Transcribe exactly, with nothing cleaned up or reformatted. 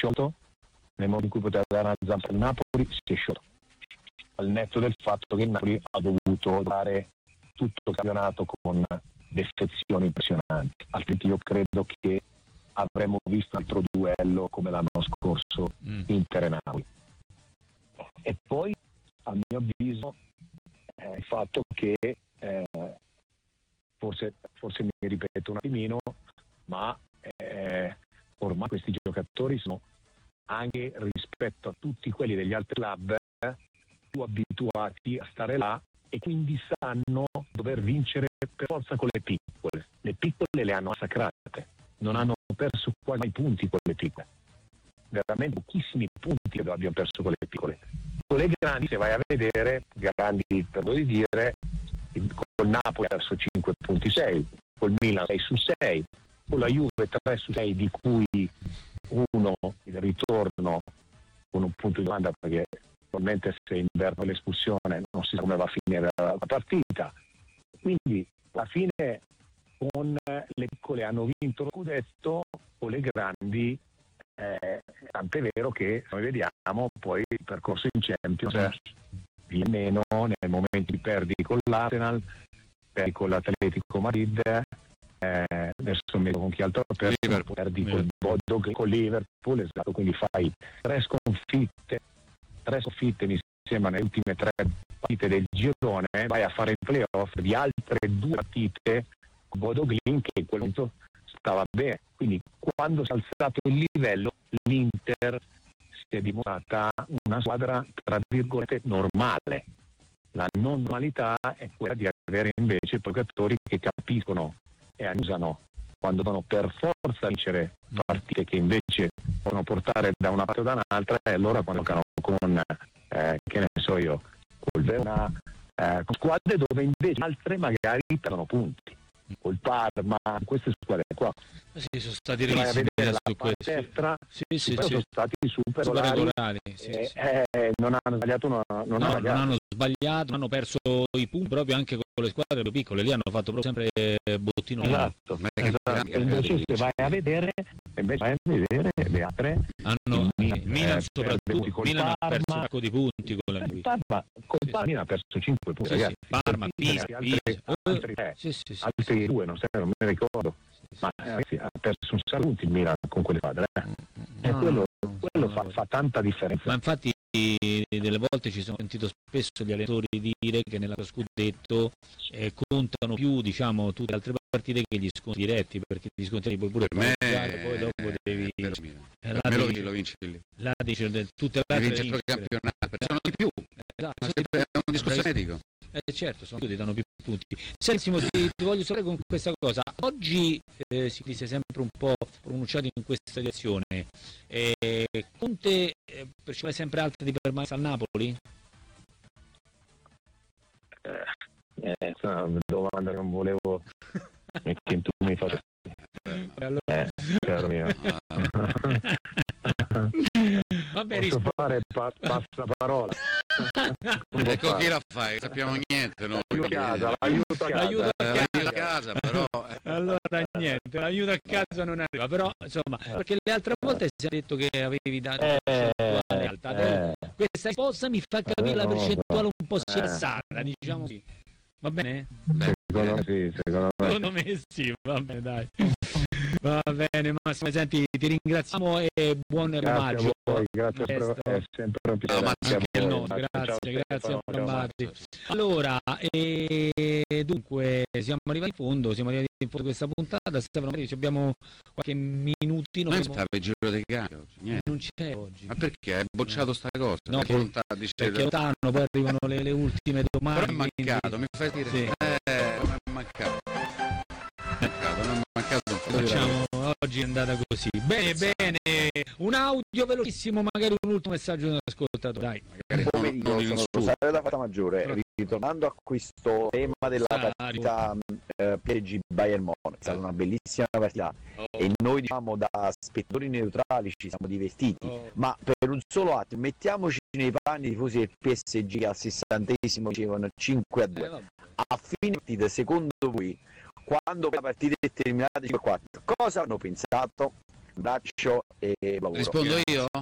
sciolto, nel momento in cui poteva dare una zampa al Napoli si è sciolto, al netto del fatto che il Napoli ha dovuto dare tutto il campionato con defezioni impressionanti, altrimenti io credo che avremmo visto un altro duello come l'anno scorso mm. Inter e Napoli. E poi a mio avviso eh, il fatto che eh, forse, forse mi ripeto un attimino, ma eh, ormai questi giocatori sono anche rispetto a tutti quelli degli altri club eh, più abituati a stare là e quindi sanno dover vincere per forza con le piccole. Le piccole le hanno massacrate, non hanno perso quasi mai punti con le piccole, veramente pochissimi punti che abbiamo perso con le piccole. Con le grandi, se vai a vedere, grandi per modo di dire, col Napoli ha perso cinque punti sei, col Milan sei su sei, con la Juve tre su sei, di cui uno il ritorno con un punto di domanda, perché probabilmente se inverno l'espulsione non si sa come va a finire la partita. Quindi alla fine con le piccole hanno vinto lo scudetto, con le grandi eh, tant'è vero che noi vediamo poi il percorso in Champions viene meno nel momento in cui perdi con l'Arsenal, perdi con l'Atletico Madrid, eh, adesso non vedo con chi altro ha perso, Liverpool, perdi con Bodo, con Liverpool, esatto, quindi fai tre sconfitte, tre sconfitte mi sembra nelle ultime tre partite del girone, vai a fare il playoff di altre due partite con Bodo Glimt che in quel momento stava bene, quindi quando si è alzato il livello l'Inter si è dimostrata una squadra tra virgolette normale. La non normalità è quella di avere invece giocatori che capiscono e usano quando devono per forza vincere partite che invece possono portare da una parte o da un'altra, e allora quando giocano con eh, che ne so io col Verona, eh, con squadre dove invece altre magari perdono punti, col Parma, queste squadre qua. Sì, sono stati rivisi su destra, sì, sì, sono sì. stati super, super regolari, regolari, sì, eh, sì. Eh, non hanno sbagliato, non, non, no, hanno non hanno sbagliato, non hanno perso i punti proprio anche con le squadre più piccole, lì hanno fatto proprio sempre bottino. Esatto, esatto. E invece se vai a vedere, invece vai a vedere le altre hanno Milan, Milan eh, soprattutto Milan ha perso un sacco di punti con la Parma, col Parma Milan ha perso cinque punti, sì, ragazzi. Sì, Parma, Pisa, altri, Pisa, altri, tre, sì, sì, sì, altri sì. due, non, so, non mi ricordo, ma ragazzi, ha perso un sacco di punti il Milan con quelle squadre, eh. no, E quello, no, quello no, fa, no. fa tanta differenza. Ma infatti delle volte ci sono sentito spesso gli allenatori dire che nella scudetto eh, contano più, diciamo, tutte le altre partite che gli scontri diretti, perché gli scontri puoi pure pareggiare, poi dopo devi per eh, là me lo, dice, lo vinci lì, là dice tutte le altre vince il campionato, perché sono di più, esatto, è un discorso etico. Eh certo, sono più, ti danno più punti. Sentimo, ti, ti voglio sapere con questa cosa. Oggi eh, si dice sempre un po' pronunciato in questa direzione. Eh, Conte eh, percepisce sempre alta di permanenza al Napoli? Eh, eh, una domanda che non volevo che tu mi fai. Allora... Eh, caro mio. Vabbè, posso rispo... fare pa- passaparola. Ecco chi la fa, sappiamo niente noi. L'aiuto a casa, l'aiuto a casa, l'aiuto a casa. L'aiuto a casa però allora niente, l'aiuto a casa non arriva, però insomma, perché le altre volte si è detto che avevi dato una percentuale alta. eh, questa risposta mi fa capire la no, percentuale un po' eh. schiazzata, diciamo così. Va bene? secondo me sì, secondo me. Secondo me sì, va bene, dai. Va bene Massimo, senti, ti ringraziamo e buon rimaggio. Grazie, per, è sempre un piacere. Anche anche il a voi. nostro, grazie, Ciao, grazie ciao, ciao, Marti. Allora, e dunque siamo arrivati in fondo, siamo arrivati in fondo a questa puntata. Stefano, abbiamo qualche minutino. Non stava il giro dei cani oggi, non c'è oggi. Ma perché hai bocciato sta cosa? No, che, volontà di perché lontano, poi arrivano le, le ultime domande. Però è mancato, quindi... mi fai dire sì. eh, è mancato. Mancato, non è mancato. Facciamo, oggi è andata così. Bene, bene, un audio velocissimo, magari un ultimo messaggio dell'ascoltatore. Dai. Pomeriggio, non, non sono Rosario da Fatamaggiore. Ritornando a questo tema della partita eh, P S G Bayern Monaco, è stata una bellissima partita oh. e noi diciamo da spettatori neutrali ci siamo divertiti, oh. ma per un solo attimo mettiamoci nei panni dei tifosi del P S G che al sessantesimo dicevano cinque a due. Eh, a fine partita, secondo voi, quando la partita è terminata cinque a quattro, cosa hanno pensato? Braccio e lavoro. Rispondo io?